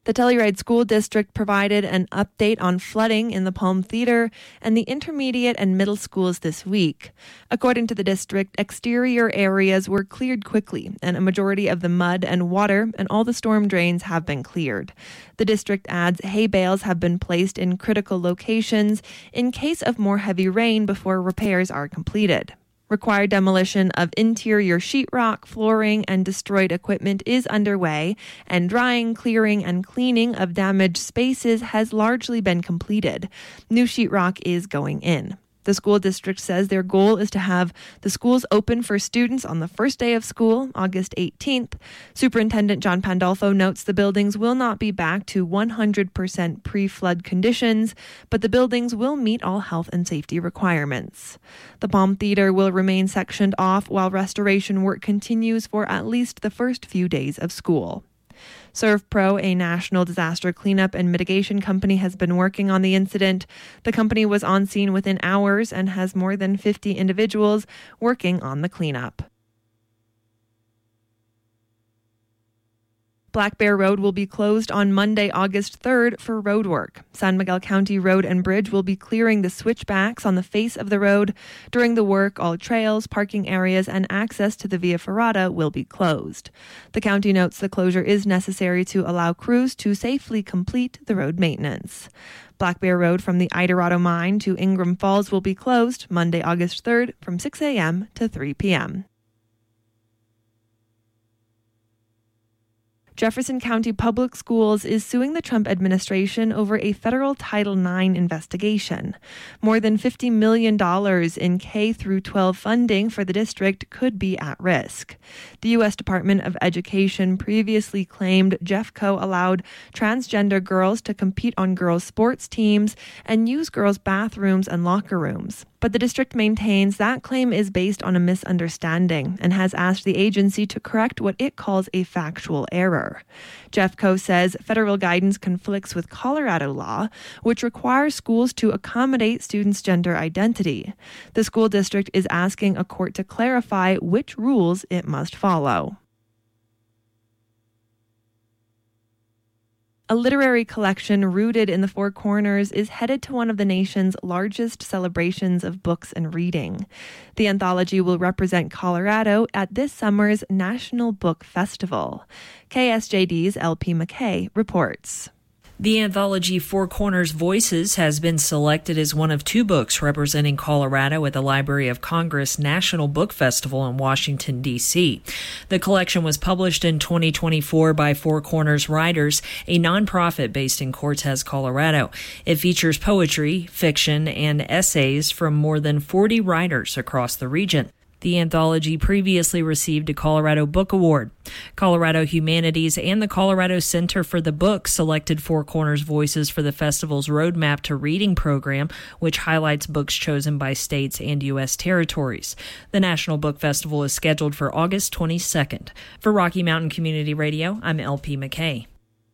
The Telluride School District provided an update on flooding in the Palm Theater and the intermediate and middle schools this week. According to the district, exterior areas were cleared quickly, and a majority of the mud and water and all the storm drains have been cleared. The district adds hay bales have been placed in critical locations in case of more heavy rain before repairs are completed. Required demolition of interior sheetrock, flooring, and destroyed equipment is underway, and drying, clearing, and cleaning of damaged spaces has largely been completed. New sheetrock is going in. The school district says their goal is to have the schools open for students on the first day of school, August 18th. Superintendent John Pandolfo notes the buildings will not be back to 100% pre-flood conditions, but the buildings will meet all health and safety requirements. The Palm Theater will remain sectioned off while restoration work continues for at least the first few days of school. ServPro, a national disaster cleanup and mitigation company, has been working on the incident. The company was on scene within hours and has more than 50 individuals working on the cleanup. Black Bear Road will be closed on Monday, August 3rd for road work. San Miguel County Road and Bridge will be clearing the switchbacks on the face of the road. During the work, all trails, parking areas, and access to the Via Ferrata will be closed. The county notes the closure is necessary to allow crews to safely complete the road maintenance. Black Bear Road from the Idorado Mine to Ingram Falls will be closed Monday, August 3rd from 6 a.m. to 3 p.m. Jefferson County Public Schools is suing the Trump administration over a federal Title IX investigation. More than $50 million in K-12 funding for the district could be at risk. The U.S. Department of Education previously claimed Jeffco allowed transgender girls to compete on girls' sports teams and use girls' bathrooms and locker rooms. But the district maintains that claim is based on a misunderstanding and has asked the agency to correct what it calls a factual error. Jeffco says federal guidance conflicts with Colorado law, which requires schools to accommodate students' gender identity. The school district is asking a court to clarify which rules it must follow. A literary collection rooted in the Four Corners is headed to one of the nation's largest celebrations of books and reading. The anthology will represent Colorado at this summer's National Book Festival. KSJD's LP McKay reports. The anthology Four Corners Voices has been selected as one of two books representing Colorado at the Library of Congress National Book Festival in Washington, D.C. The collection was published in 2024 by Four Corners Writers, a nonprofit based in Cortez, Colorado. It features poetry, fiction, and essays from more than 40 writers across the region. The anthology previously received a Colorado Book Award. Colorado Humanities and the Colorado Center for the Book selected Four Corners Voices for the festival's Roadmap to Reading program, which highlights books chosen by states and U.S. territories. The National Book Festival is scheduled for August 22nd. For Rocky Mountain Community Radio, I'm LP McKay.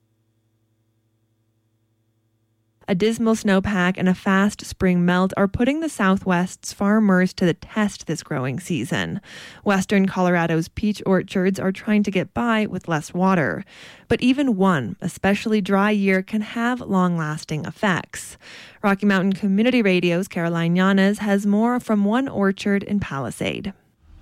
A dismal snowpack and a fast spring melt are putting the Southwest's farmers to the test this growing season. Western Colorado's peach orchards are trying to get by with less water. But even one especially dry year can have long-lasting effects. Rocky Mountain Community Radio's Caroline Llanes has more from one orchard in Palisade.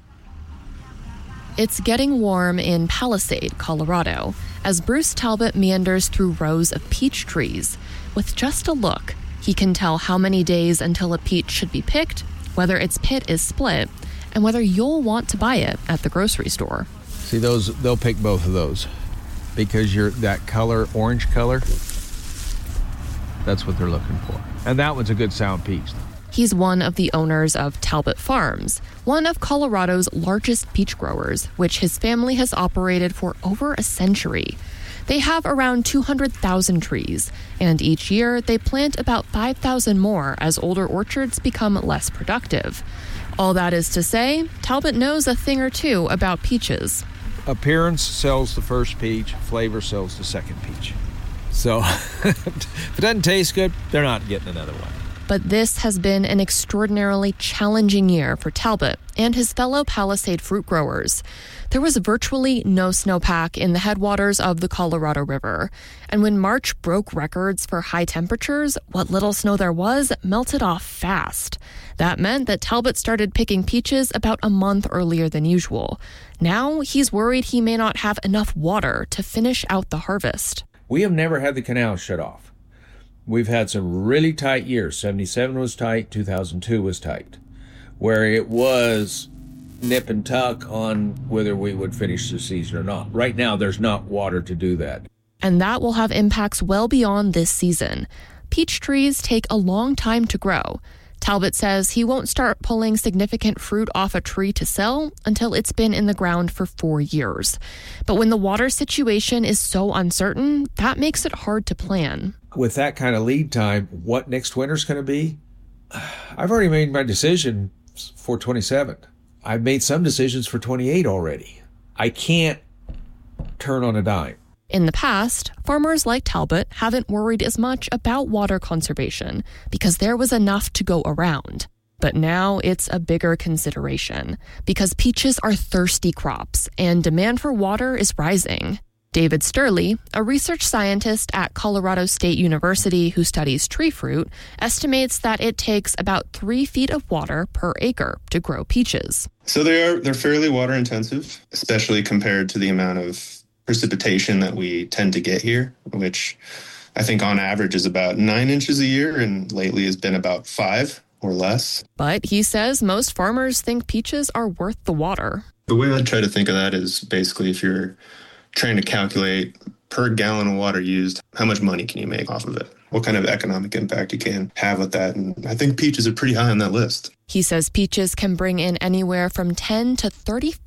It's getting warm in Palisade, Colorado, as Bruce Talbot meanders through rows of peach trees. With just a look, he can tell how many days until a peach should be picked, whether its pit is split, and whether you'll want to buy it at the grocery store. See, they'll pick both of those because that color, orange color, that's what they're looking for. And that one's a good sound peach. He's one of the owners of Talbot Farms, one of Colorado's largest peach growers, which his family has operated for over a century. They have around 200,000 trees, and each year they plant about 5,000 more as older orchards become less productive. All that is to say, Talbot knows a thing or two about peaches. Appearance sells the first peach, flavor sells the second peach. So if it doesn't taste good, they're not getting another one. But this has been an extraordinarily challenging year for Talbot and his fellow Palisade fruit growers. There was virtually no snowpack in the headwaters of the Colorado River. And when March broke records for high temperatures, what little snow there was melted off fast. That meant that Talbot started picking peaches about a month earlier than usual. Now he's worried he may not have enough water to finish out the harvest. We have never had the canal shut off. We've had some really tight years. 77 was tight, 2002 was tight, where it was nip and tuck on whether we would finish the season or not. Right now, there's not water to do that. And that will have impacts well beyond this season. Peach trees take a long time to grow. Talbot says he won't start pulling significant fruit off a tree to sell until it's been in the ground for 4 years. But when the water situation is so uncertain, that makes it hard to plan. With that kind of lead time, what next winter's going to be? I've already made my decision for 27. I've made some decisions for 28 already. I can't turn on a dime. In the past, farmers like Talbot haven't worried as much about water conservation because there was enough to go around. But now it's a bigger consideration because peaches are thirsty crops and demand for water is rising. David Sturley, a research scientist at Colorado State University who studies tree fruit, estimates that it takes about 3 feet of water per acre to grow peaches. So they're fairly water intensive, especially compared to the amount of precipitation that we tend to get here, which I think on average is about 9 inches a year and lately has been about 5 or less. But he says most farmers think peaches are worth the water. The way I try to think of that is basically if you're trying to calculate per gallon of water used, how much money can you make off of it? What kind of economic impact you can have with that? And I think peaches are pretty high on that list. He says peaches can bring in anywhere from $10,000 to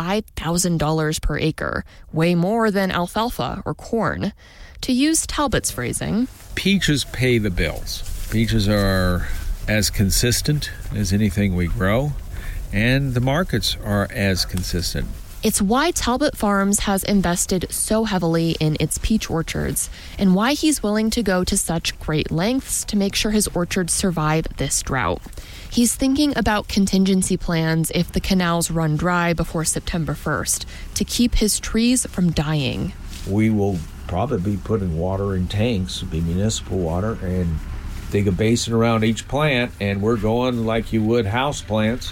$35,000 per acre, way more than alfalfa or corn. To use Talbot's phrasing, peaches pay the bills. Peaches are as consistent as anything we grow, and the markets are as consistent. It's why Talbot Farms has invested so heavily in its peach orchards and why he's willing to go to such great lengths to make sure his orchards survive this drought. He's thinking about contingency plans if the canals run dry before September 1st to keep his trees from dying. We will probably be putting water in tanks, be municipal water, and dig a basin around each plant, and we're going like you would house plants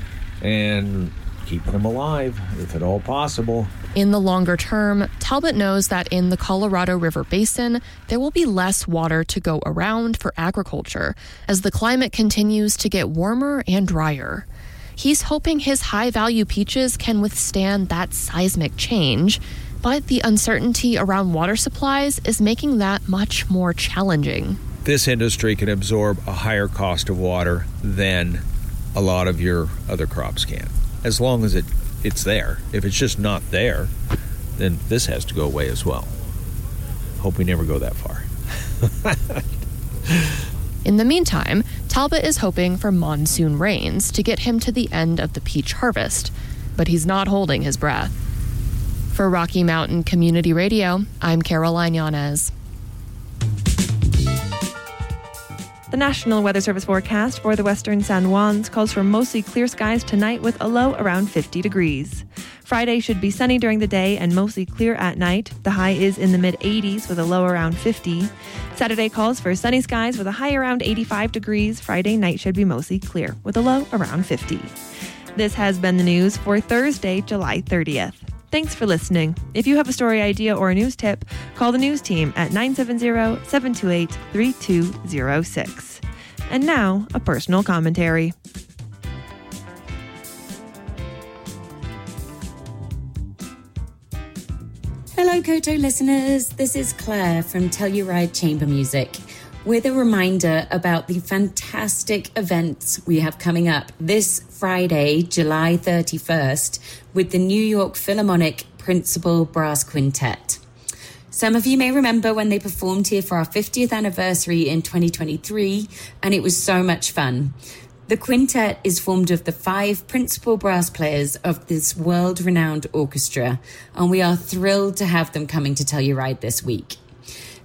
and keeping them alive, if at all possible. In the longer term, Talbot knows that in the Colorado River Basin, there will be less water to go around for agriculture as the climate continues to get warmer and drier. He's hoping his high-value peaches can withstand that seismic change, but the uncertainty around water supplies is making that much more challenging. This industry can absorb a higher cost of water than a lot of your other crops can, as long as it's there. If it's just not there, then this has to go away as well. Hope we never go that far. In the meantime, Talbot is hoping for monsoon rains to get him to the end of the peach harvest, but he's not holding his breath. For Rocky Mountain Community Radio, I'm Caroline Yanez. The National Weather Service forecast for the western San Juans calls for mostly clear skies tonight with a low around 50 degrees. Friday should be sunny during the day and mostly clear at night. The high is in the mid-80s with a low around 50. Saturday calls for sunny skies with a high around 85 degrees. Friday night should be mostly clear with a low around 50. This has been the news for Thursday, July 30th. Thanks for listening. If you have a story idea or a news tip, call the news team at 970-728-3206. And now, a personal commentary. Hello, Koto listeners. This is Claire from Telluride Chamber Music with a reminder about the fantastic events we have coming up this Friday, July 31st, with the New York Philharmonic Principal Brass Quintet. Some of you may remember when they performed here for our 50th anniversary in 2023, and it was so much fun. The quintet is formed of the 5 principal brass players of this world-renowned orchestra, and we are thrilled to have them coming to Telluride this week.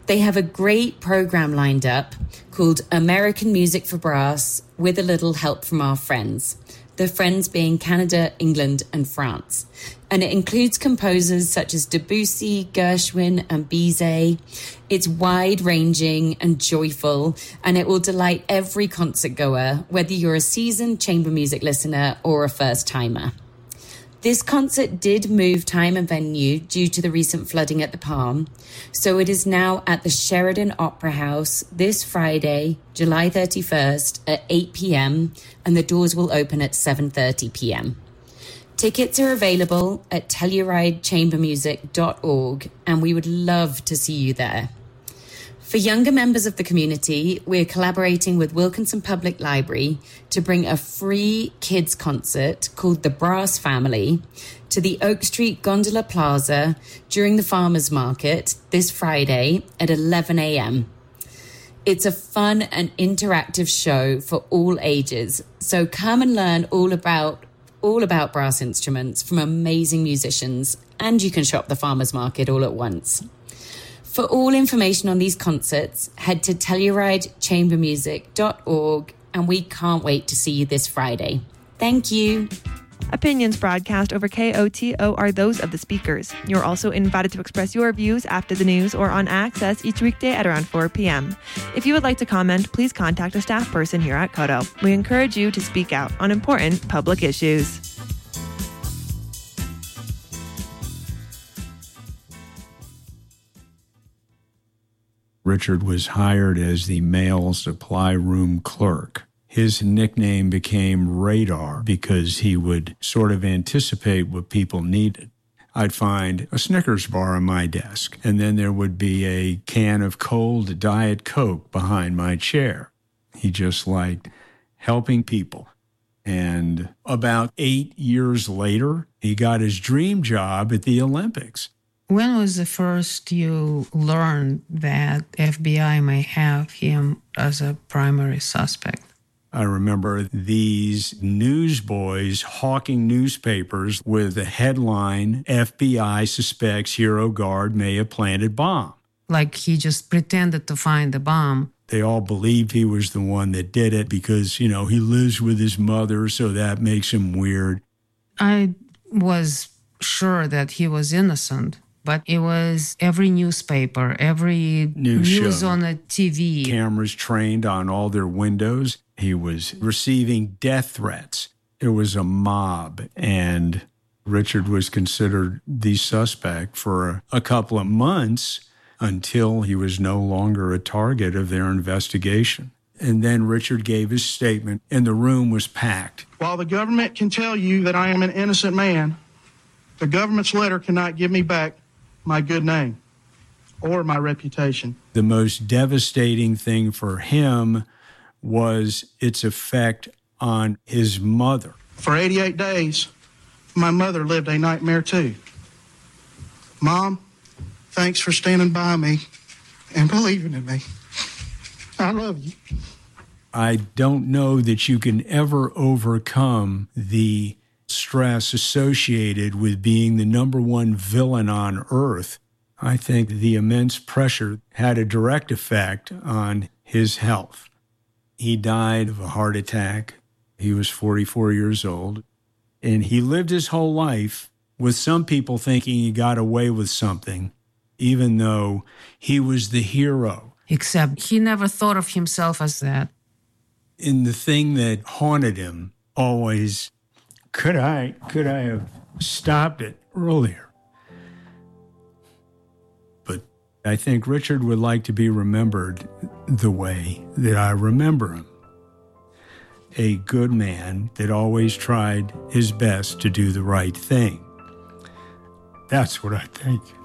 They have a great program lined up called American Music for Brass with a little help from our friends. The friends being Canada, England, and France. And it includes composers such as Debussy, Gershwin, and Bizet. It's wide-ranging and joyful, and it will delight every concert goer, whether you're a seasoned chamber music listener or a first-timer. This concert did move time and venue due to the recent flooding at the Palm, so it is now at the Sheridan Opera House this Friday, July 31st at 8 p.m, and the doors will open at 7:30 p.m. Tickets are available at TellurideChambermusic.org, and we would love to see you there. For younger members of the community, we're collaborating with Wilkinson Public Library to bring a free kids concert called The Brass Family to the Oak Street Gondola Plaza during the Farmers Market this Friday at 11 a.m. It's a fun and interactive show for all ages, so come and learn all about brass instruments from amazing musicians, and you can shop the Farmers Market all at once. For all information on these concerts, head to TellurideChambermusic.org, and we can't wait to see you this Friday. Thank you. Opinions broadcast over KOTO are those of the speakers. You're also invited to express your views after the news or on Access each weekday at around 4 p.m. If you would like to comment, please contact a staff person here at KOTO. We encourage you to speak out on important public issues. Richard was hired as the mail supply room clerk. His nickname became Radar because he would sort of anticipate what people needed. I'd find a Snickers bar on my desk, and then there would be a can of cold Diet Coke behind my chair. He just liked helping people. And about 8 years later, he got his dream job at the Olympics. When was the first you learned that FBI may have him as a primary suspect? I remember these newsboys hawking newspapers with the headline, FBI suspects Hero Guard may have planted bomb. Like he just pretended to find the bomb. They all believed he was the one that did it because, he lives with his mother, so that makes him weird. I was sure that he was innocent. But it was every newspaper, every news on the TV. Cameras trained on all their windows. He was receiving death threats. It was a mob, and Richard was considered the suspect for a couple of months until he was no longer a target of their investigation. And then Richard gave his statement, and the room was packed. While the government can tell you that I am an innocent man, the government's letter cannot give me back my good name or my reputation. The most devastating thing for him was its effect on his mother. For 88 days, my mother lived a nightmare too. Mom, thanks for standing by me and believing in me. I love you. I don't know that you can ever overcome the stress associated with being the number one villain on earth. I think the immense pressure had a direct effect on his health. He died of a heart attack. He was 44 years old, and he lived his whole life with some people thinking he got away with something, even though he was the hero. Except he never thought of himself as that. And the thing that haunted him always, could I have stopped it earlier? But I think Richard would like to be remembered the way that I remember him. A good man that always tried his best to do the right thing. That's what I think.